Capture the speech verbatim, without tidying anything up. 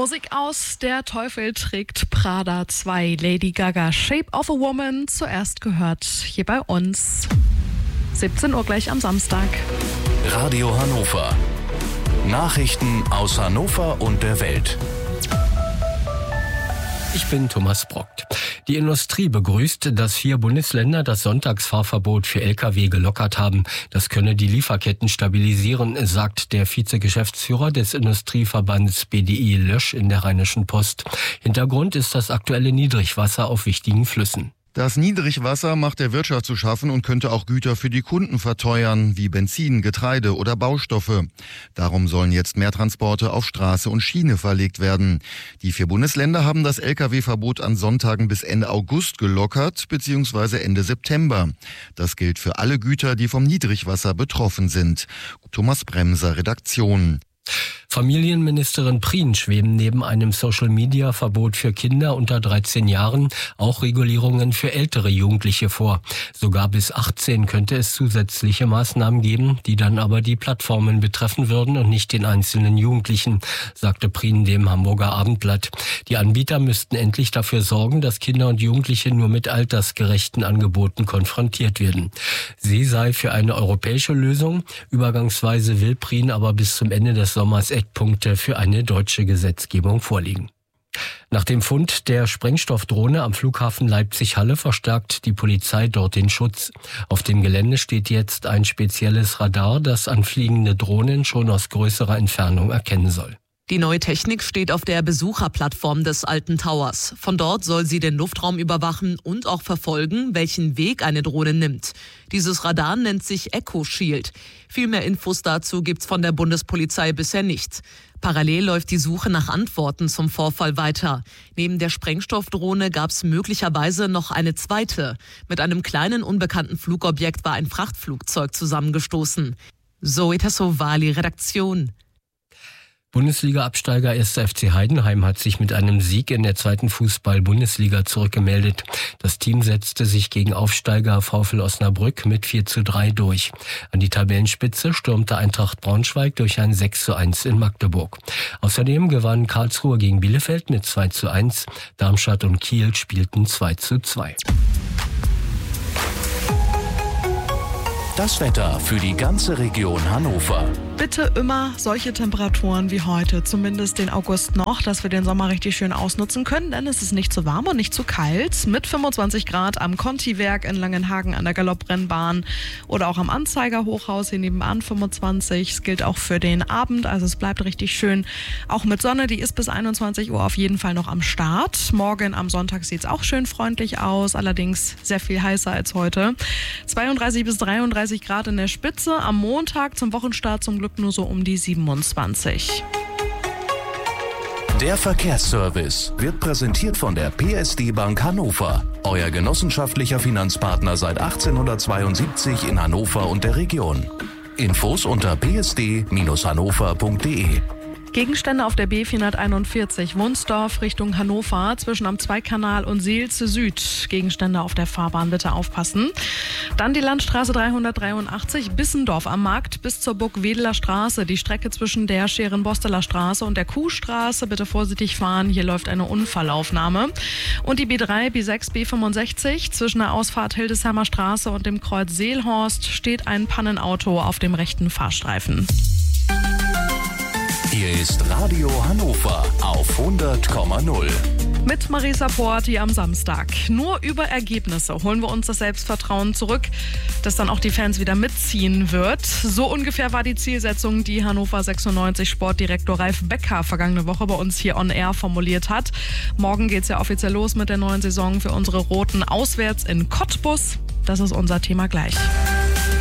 Musik aus Der Teufel trägt Prada zwei. Lady Gaga, Shape of a Woman, zuerst gehört hier bei uns. siebzehn Uhr gleich am Samstag. Radio Hannover. Nachrichten aus Hannover und der Welt. Ich bin Thomas Brockt. Die Industrie begrüßt, dass vier Bundesländer das Sonntagsfahrverbot für L K W gelockert haben. Das könne die Lieferketten stabilisieren, sagt der Vizegeschäftsführer des Industrieverbands B D I Lösch in der Rheinischen Post. Hintergrund ist das aktuelle Niedrigwasser auf wichtigen Flüssen. Das Niedrigwasser macht der Wirtschaft zu schaffen und könnte auch Güter für die Kunden verteuern, wie Benzin, Getreide oder Baustoffe. Darum sollen jetzt mehr Transporte auf Straße und Schiene verlegt werden. Die vier Bundesländer haben das L K W-Verbot an Sonntagen bis Ende August gelockert, bzw. Ende September. Das gilt für alle Güter, die vom Niedrigwasser betroffen sind. Thomas Bremser, Redaktion. Familienministerin Prien schweben neben einem Social-Media-Verbot für Kinder unter dreizehn Jahren auch Regulierungen für ältere Jugendliche vor. Sogar bis achtzehn könnte es zusätzliche Maßnahmen geben, die dann aber die Plattformen betreffen würden und nicht den einzelnen Jugendlichen, sagte Prien dem Hamburger Abendblatt. Die Anbieter müssten endlich dafür sorgen, dass Kinder und Jugendliche nur mit altersgerechten Angeboten konfrontiert werden. Sie sei für eine europäische Lösung. Übergangsweise will Prien aber bis zum Ende des Sommers Eckpunkte für eine deutsche Gesetzgebung vorliegen. Nach dem Fund der Sprengstoffdrohne am Flughafen Leipzig-Halle verstärkt die Polizei dort den Schutz. Auf dem Gelände steht jetzt ein spezielles Radar, das anfliegende Drohnen schon aus größerer Entfernung erkennen soll. Die neue Technik steht auf der Besucherplattform des Alten Towers. Von dort soll sie den Luftraum überwachen und auch verfolgen, welchen Weg eine Drohne nimmt. Dieses Radar nennt sich Echo Shield. Viel mehr Infos dazu gibt's von der Bundespolizei bisher nicht. Parallel läuft die Suche nach Antworten zum Vorfall weiter. Neben der Sprengstoffdrohne gab's möglicherweise noch eine zweite. Mit einem kleinen unbekannten Flugobjekt war ein Frachtflugzeug zusammengestoßen. Zoe Tassovali, Redaktion. Bundesliga-Absteiger erster F C Heidenheim hat sich mit einem Sieg in der zweiten Fußball-Bundesliga zurückgemeldet. Das Team setzte sich gegen Aufsteiger VfL Osnabrück mit vier zu drei durch. An die Tabellenspitze stürmte Eintracht Braunschweig durch ein sechs zu eins in Magdeburg. Außerdem gewann Karlsruhe gegen Bielefeld mit zwei zu eins. Darmstadt und Kiel spielten zwei zu zwei. Das Wetter für die ganze Region Hannover. Bitte immer solche Temperaturen wie heute, zumindest den August noch, dass wir den Sommer richtig schön ausnutzen können, denn es ist nicht zu warm und nicht zu kalt. Mit fünfundzwanzig Grad am Conti-Werk in Langenhagen an der Galopprennbahn oder auch am Anzeiger-Hochhaus hier nebenan fünfundzwanzig. Es gilt auch für den Abend, also es bleibt richtig schön. Auch mit Sonne, die ist bis einundzwanzig Uhr auf jeden Fall noch am Start. Morgen am Sonntag sieht es auch schön freundlich aus, allerdings sehr viel heißer als heute. zweiunddreißig bis dreiunddreißig Grad in der Spitze, am Montag zum Wochenstart zum Glück nur so um die siebenundzwanzig. Der Verkehrsservice wird präsentiert von der P S D Bank Hannover, euer genossenschaftlicher Finanzpartner seit achtzehnhundertzweiundsiebzig in Hannover und der Region. Infos unter p s d Bindestrich hannover punkt d e. Gegenstände auf der B vierhunderteinundvierzig, Wunsdorf Richtung Hannover, zwischen am Zweikanal und Seelze Süd. Gegenstände auf der Fahrbahn, bitte aufpassen. Dann die Landstraße dreihundertdreiundachtzig, Bissendorf am Markt bis zur Burgwedeler Straße. Die Strecke zwischen der Scheren-Bosteler Straße und der Kuhstraße, bitte vorsichtig fahren. Hier läuft eine Unfallaufnahme. Und die B drei, B sechs, B fünfundsechzig, zwischen der Ausfahrt Hildesheimer Straße und dem Kreuz Seelhorst steht ein Pannenauto auf dem rechten Fahrstreifen. Hier ist Radio Hannover auf hundert Komma null. Mit Marisa Porti am Samstag. Nur über Ergebnisse holen wir uns das Selbstvertrauen zurück, das dann auch die Fans wieder mitziehen wird. So ungefähr war die Zielsetzung, die Hannover sechsundneunzig Sportdirektor Ralf Becker vergangene Woche bei uns hier on air formuliert hat. Morgen geht's ja offiziell los mit der neuen Saison für unsere Roten auswärts in Cottbus. Das ist unser Thema gleich.